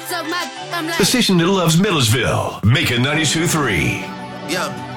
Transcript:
The station that loves Millersville. Make it 92.3. Yeah.